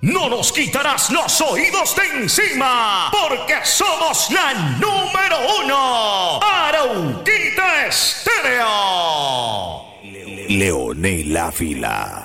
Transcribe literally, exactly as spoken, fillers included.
no nos quitarás los oídos de encima, porque somos la número uno. Arauquita Estéreo. Leonel Ávila.